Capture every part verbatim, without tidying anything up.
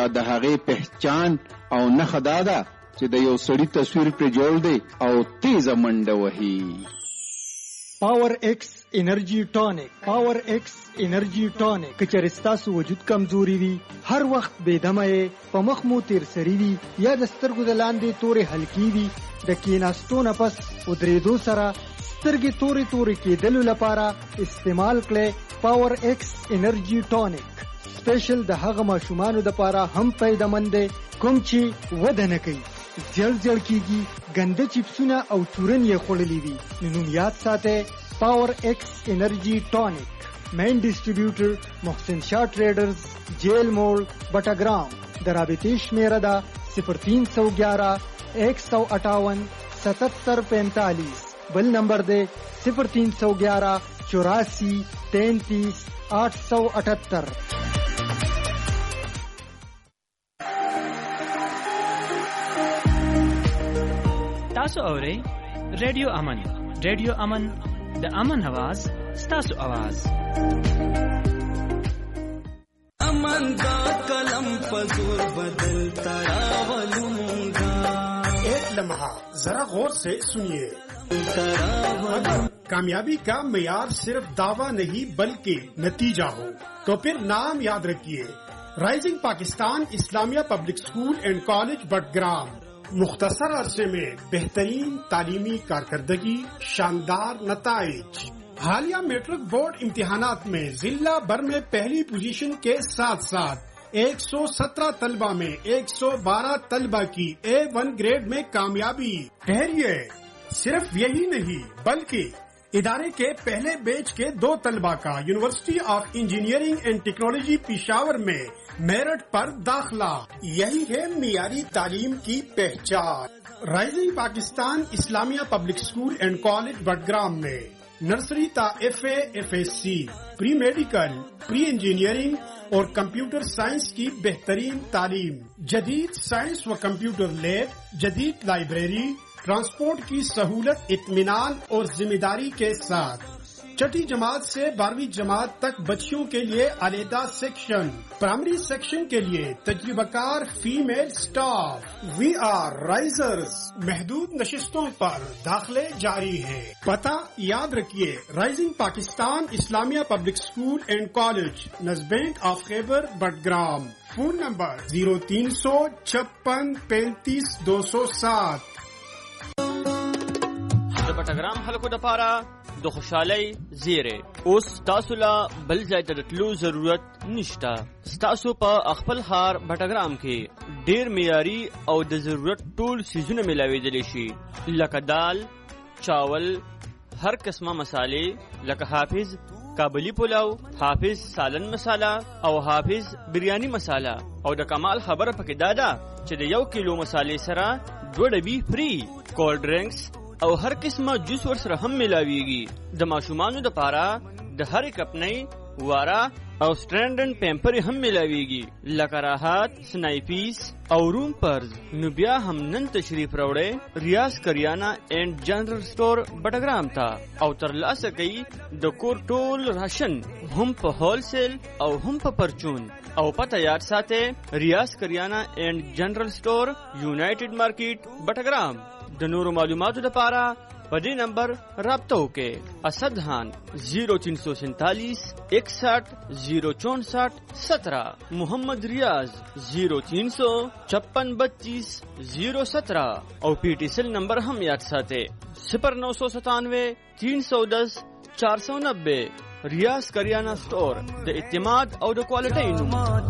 یا د هغې پہچان او نښه دا ده چې د یو سړي تصویر پرې جوړ دی او تیزه منډه وهي. پاور ایکس انرجی ټانک. پاور ایکس انرجی ټانک که چېرې ستاسو وجود کمزوري وي، هر وخت بېدمه یې، په مخ مو تیر سري وي یا د سترګو د لاندې تورې حلقې وي، د کېناستو نه پس ودرېدو سره سترګې تورې تورې کېدلو لپاره استعمال کړئ پاور ایکس انرجی ټانک. سپیشل د هغه ماشومانو دپاره هم فایده‌مند دی کوم چې وده نه کوي، زیړ زیړ کېږي، ګنده چپسونه او چورن یې خوړلي وي. نو نوم یاد ساتئ پاور ایکس انرجی ټانک. مین ډسټریبیوټر محسن شاه ټریډرز، جیل موړ، بټاګرام. د رابطې شمیره ده صفر تین سو گیارہ ایک سو اٹھاون ستتر پینتالیس. بل نمبر دے صفر تین سو گیارہ چوراسی تینتیس آٹھ سو اٹھتر. تاسو اورئ ریډیو امن. ریډیو امن د امن आवाज ستاسو आवाज. امن دا کلم پزور بدل تراولونگا. ایک لمحہ ذرا غور سے سنیے. کامیابی کا معیار صرف دعویٰ نہیں بلکہ نتیجہ ہو تو پھر نام یاد رکھیے رائزنگ پاکستان اسلامیہ پبلک اسکول اینڈ کالج بٹگرام. مختصر عرصے میں بہترین تعلیمی کارکردگی، شاندار نتائج. حالیہ میٹرک بورڈ امتحانات میں ضلع بھر میں پہلی پوزیشن کے ساتھ ساتھ ایک سو سترہ طلبہ میں ایک سو بارہ طلبہ کی اے ون گریڈ میں کامیابی. ٹھہریے، صرف یہی نہیں بلکہ ادارے کے پہلے بیچ کے دو طلبہ کا یونیورسٹی آف انجینئرنگ اینڈ ٹیکنالوجی پشاور میں میرٹ پر داخلہ. یہی ہے معیاری تعلیم کی پہچان. رائزنگ پاکستان اسلامیہ پبلک اسکول اینڈ کالج بٹگرام میں نرسری تا ایف اے ایف ایس سی، پری میڈیکل، پری انجینئرنگ اور کمپیوٹر سائنس کی بہترین تعلیم. جدید سائنس و کمپیوٹر لیب، جدید لائبریری، ٹرانسپورٹ کی سہولت، اطمینان اور ذمہ داری کے ساتھ. چھٹی جماعت سے بارہویں جماعت تک بچیوں کے لیے علیحدہ سیکشن. پرائمری سیکشن کے لیے تجربہ کار فیمیل سٹاف. وی آر رائزرز. محدود نشستوں پر داخلے جاری ہیں. پتہ یاد رکھیے رائزنگ پاکستان اسلامیہ پبلک اسکول اینڈ کالج، نزبینٹ آف خیبر بٹگرام. فون نمبر زیرو تین سو چھپن پینتیس دو سو سات. د بټګرام خلکو دپاره د خوشحالۍ زیری. اوس ستاسو له بل ځای ته د تلو ضرورت نشته. ستاسو په خپل ښار بټګرام کې ډېر معیاري او د ضرورت ټول څیزونه میلاویدلی شي، لکه دال، چاول، هر قسمه مسالې لکه حافظ کابلی پلاو، حافظ سالن مساله او حافظ بریانی مساله. او د کمال خبره پکې دا ده چې د یو کیلو مسالې سره دوه ډبي فری. کولډ ډرنکس او هر قسمه جوس ور سره هم ملاویږي. د ماشومانو د پاره د هر کپنۍ، واره او سټرینډن پیمپر هم ملاویږي، لکه راحت، سنایپیس او روم پرز. نو بیا هم نن تشریف راوړئ ریاض کریانا اینڈ جنرل سٹور بټګرام ته او ترلاسه کوي د کور ټول راشن هم په هول سیل او هم په پرچون. او پته یاد ساتئ ریاض کریانا اینڈ جنرل سٹور، یونائټډ مارکیټ بټګرام. د نورو معلوماتو لپاره په دې نمبر رابطه وکړئ. اسد خان زیرو تین سو سینتالیس اکسٹھ زیرو چونسٹھ سترہ. محمد ریاض زیرو تین سو چھپن بتیس زیرو سترہ. او پی ٹی سیل نمبر هم یاد ساتئ صفر نو سو ستانوے تین سو دس چار سو نبے. ریاض کریانہ سٹور د اعتماد او د کوالټۍ نوم.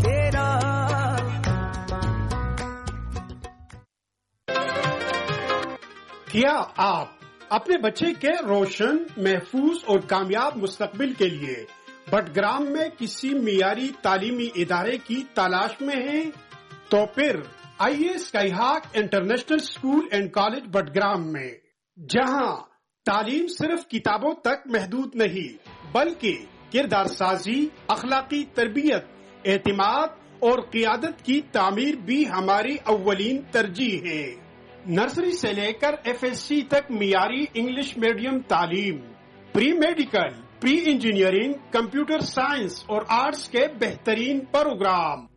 کیا آپ اپنے بچے کے روشن، محفوظ اور کامیاب مستقبل کے لیے بٹگرام میں کسی معیاری تعلیمی ادارے کی تلاش میں ہیں؟ تو پھر آئیے اسکائی ہاک انٹرنیشنل اسکول اینڈ کالج بٹگرام میں، جہاں تعلیم صرف کتابوں تک محدود نہیں بلکہ کردار سازی، اخلاقی تربیت، اعتماد اور قیادت کی تعمیر بھی ہماری اولین ترجیح ہے. نرسری سے لے کر ایف ایس سی تک معیاری انگلش میڈیم تعلیم، پری میڈیکل، پری انجینئرنگ، کمپیوٹر سائنس اور آرٹس کے بہترین پروگرام.